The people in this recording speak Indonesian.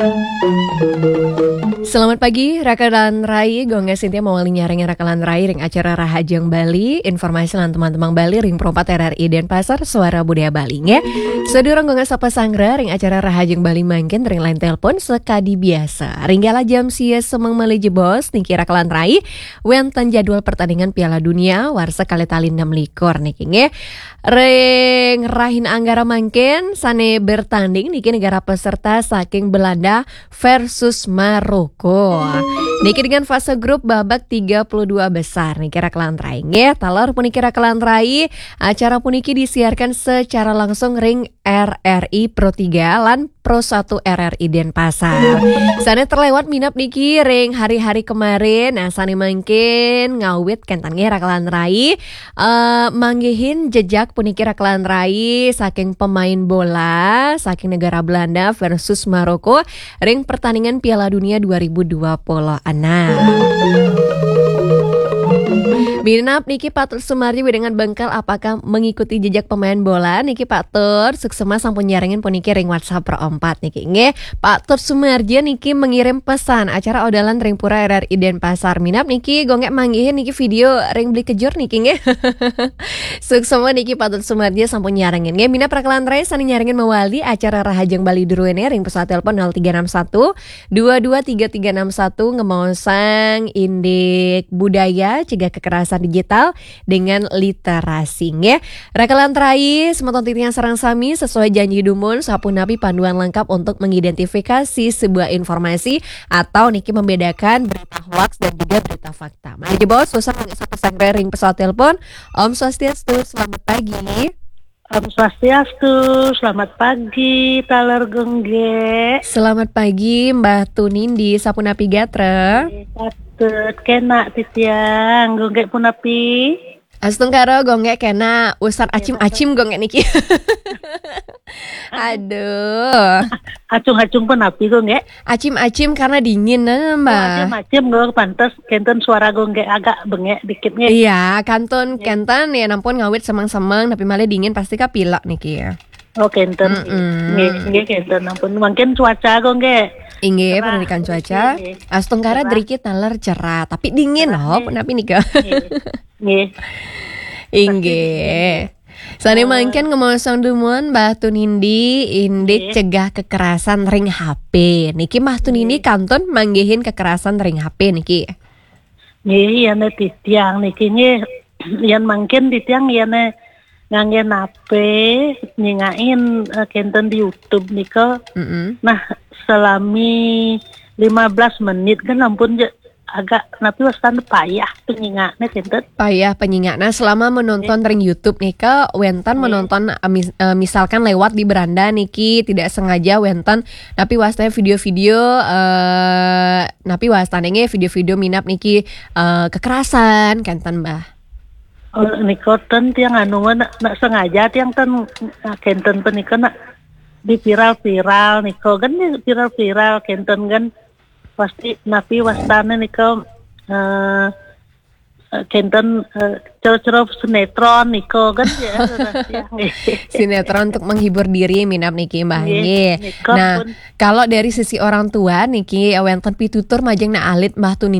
Selamat pagi, Rakalan Rai, Gongga Sintia mawali nyaring Rakalan Rai ring acara Rahajang Bali, informasi lan teman-teman Bali ring perompat RRI Denpasar, Suara Budaya Bali ya. Sedurung Gongga Sapa Sangra ring acara Rahajang Bali mangkin ring line telepon sekadi biasa. Ringgala jam sia semeng meliji bos niki Rakalan Rai, wenten jadwal pertandingan Piala Dunia warsa kali tali 6 likur niki nge. Ring rahin anggara mangkin sane bertanding niki negara peserta saking Belanda versus Maroko. Niki dengan fase grup babak 32 besar niki Rakalan Rai nge. Talor puniki Rakalan Rai, acara puniki disiarkan secara langsung ring RRI Pro 3 lan Pro 1 RRI Denpasar. Sane terlewat minap niki ring hari-hari kemarin. Nah sane mungkin ngawit kentange Rakalan Rai manggihin jejak puniki Rakalan Rai saking pemain bola saking negara Belanda versus Maroko ring pertandingan Piala Dunia 2026. Minap niki Patur Sumarji dengan bengkel apakah mengikuti jejak pemain bola niki Patur suksema sampun nyaringin puniki ring WhatsApp Pro 4 niki nge. Patur Sumarji niki mengirim pesan acara odalan ring pura RRI Denpasar. Minap niki gongek manggihin niki video ring beli kejur niki nge. Suksema niki Patur Sumarji sampun nyaringin nge. Minap Rakalan Rai sani nyaringin mewali acara Rahajang Bali Duruene ring pesawat telepon 0361 223361 ngemosang indik budaya cegah kekerasan digital dengan literasi ya. Rakalan Rai semoton titian sarang sami sesuai janji dumun sapunapi panduan lengkap untuk mengidentifikasi sebuah informasi atau niki membedakan berita hoax dan juga berita fakta. Mari bos, susah nggak sampai sangre ring pesawat telepon. Om Swastiastu, selamat pagi. Om Swastiastu, selamat pagi, Taler Gengge. Selamat pagi, Mbah Tunindi, Sapunapi Gatra. Patut kena titiang, Gengge punapi. Astungkaro gongge kena usar acim-acim gongge niki. Aduh. Acung-acung punapi Gengge. Acim-acim karena dingin Mbak. Acim-acim gue pantas kenten suara Gengge agak bengek dikitnya. Iya, kantun kenten ya nampun ngawit semang-semang tapi malah dingin pasti kapilak niki ya. Oh kenten. Nggih kenten ampun mungkin cuaca Gengge. Inge pendidikan cuaca. Astungkara drikit nalar cerah tapi dingin loh punapi nika. Nggih. Inge. Sane mangken ngomong dumuan Mbah Tunindi indik cegah kekerasan ring HP. Niki Mbah Tunindi kanton manggihin kekerasan ring HP niki. Nggih yane titiang niki nggih yen mangken titiang yane ngangge HP nyingain kenten di YouTube nika. Nah, selami 15 menit kan ampun agak napi wastan payah penyingaknya kenten. Payah penyingaknya selama menonton ring YouTube nika wentan menonton misalkan lewat di beranda niki tidak sengaja wentan napi wastanya video-video napi wastanenge video-video minap niki kekerasan kenten Mbah. Oh nikoten tiang anu nak sengaja tiang ten kenten penika nak di viral-viral niko kan viral-viral kenten kan pasti napi wastane niko kenten cara-cara sinetron niko kan ya. Sinetron untuk menghibur diri minap niki Mbah nggih. Nah, kalau dari sisi orang tua niki wenten pitutur majeng na alit Mbah Tuni